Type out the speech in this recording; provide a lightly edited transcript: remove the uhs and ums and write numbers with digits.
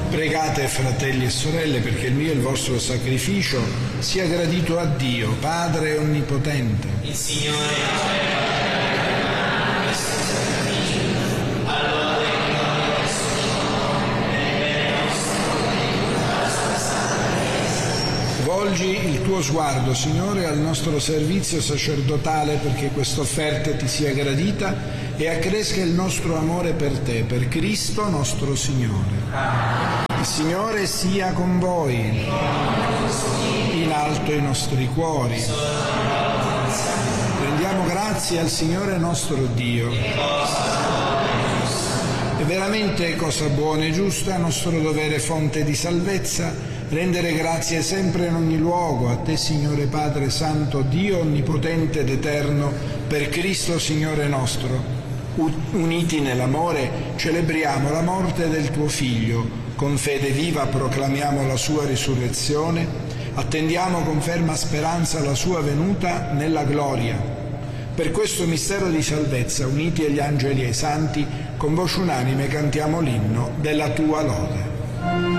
Pregate, fratelli e sorelle, perché il mio e il vostro sacrificio sia gradito a Dio, Padre Onnipotente. Il Signore questo sacrificio, allora e gloria del suo nome, nel nostro Santa Chiesa. Volgi il tuo sguardo, Signore, al nostro servizio sacerdotale, perché questa offerta ti sia gradita e accresca il nostro amore per te, per Cristo nostro Signore. Il Signore sia con voi, in alto i nostri cuori. Rendiamo grazie al Signore nostro Dio. È veramente cosa buona e giusta, nostro dovere fonte di salvezza, rendere grazie sempre in ogni luogo a te, Signore Padre Santo, Dio onnipotente ed eterno, per Cristo Signore nostro. Uniti nell'amore, celebriamo la morte del tuo Figlio, con fede viva proclamiamo la sua risurrezione, attendiamo con ferma speranza la sua venuta nella gloria. Per questo mistero di salvezza, uniti agli angeli e ai santi, con voce unanime cantiamo l'inno della tua lode.